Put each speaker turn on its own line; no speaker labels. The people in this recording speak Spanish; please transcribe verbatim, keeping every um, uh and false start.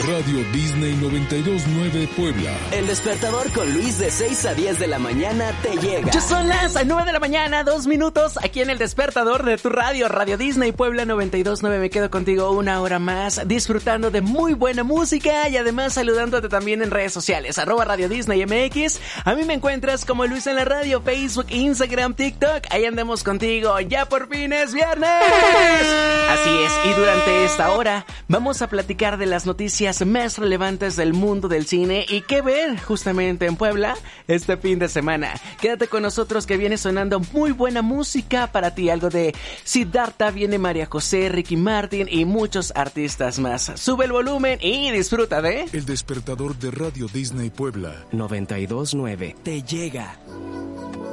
Radio Disney noventa y dos punto nueve Puebla.
El despertador con Luis de seis a diez de la mañana te llega.
Ya son las nueve de la mañana, dos minutos, aquí en el despertador de tu radio, Radio Disney Puebla noventa y dos punto nueve. Me quedo contigo una hora más, disfrutando de muy buena música y además saludándote también en redes sociales, arroba Radio Disney M X. A mí me encuentras como Luis en la radio, Facebook, Instagram, TikTok. Ahí andamos contigo, ya por fin es viernes. Así es, y durante esta hora vamos a platicar de las noticias más relevantes del mundo del cine y qué ver justamente en Puebla este fin de semana. Quédate con nosotros que viene sonando muy buena música para ti, algo de Siddhartha, viene María José, Ricky Martin y muchos artistas más. Sube el volumen y disfruta de
El despertador de Radio Disney Puebla
noventa y dos punto nueve te llega.